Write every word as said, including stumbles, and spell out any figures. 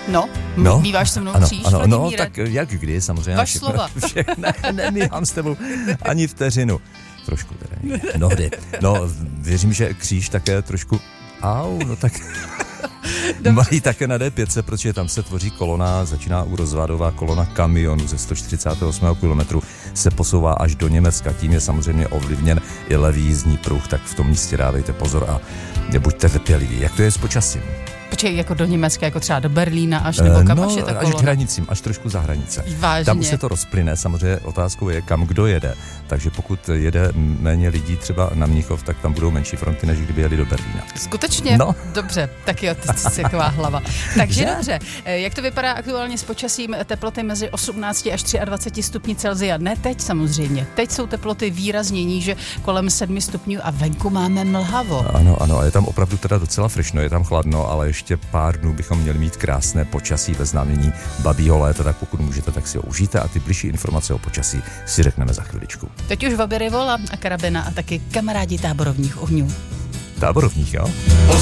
No, no býváš se mnou ano, kříž, ano, no, Vladimíre? tak jak kdy, samozřejmě. Vaš všechno, slova. Všechno, nemám s tebou ani vteřinu. Trošku teda, mnohdy. No, věřím, že kříž také trošku, au, no tak... Mají také na D pět, protože tam se tvoří kolona, začíná u Rozvádová kolona kamionů ze sto čtyřicátého osmého kilometru, se posouvá až do Německa, tím je samozřejmě ovlivněn i levý jízdní pruh, tak v tom místě dávejte pozor a buďte trpěliví. Jak to je s počasím? Počkej, jako do Německa, jako třeba do Berlína až, nebo kam no, až je ta až kolona? k hranicím, až trošku za hranice. Vážně. Tam už se to rozplyne, samozřejmě otázkou je, kam kdo jede. Takže pokud jede méně lidí třeba na Mnichov, tak tam budou menší fronty, než kdyby jeli do Berlína. Skutečně? No. Dobře, tak jo, ty jsi taková hlava. Takže dobře, jak to vypadá aktuálně s počasím? Teploty mezi osmnáct až dvacet tři stupni Celsia. Ne teď samozřejmě. Teď jsou teploty výrazně níže, kolem sedm stupňů a venku máme mlhavo. Ano, ano, a je tam opravdu teda docela frešno, je tam chladno, ale ještě pár dnů bychom měli mít krásné počasí ve znamení babího léta, tak pokud můžete, tak si ho užijte a ty bližší informace o počasí si řekneme za chviličku. Teď už Vaby Rivola a Karabina a taky kamarádi táborovních ohňů. Táborovních, jo?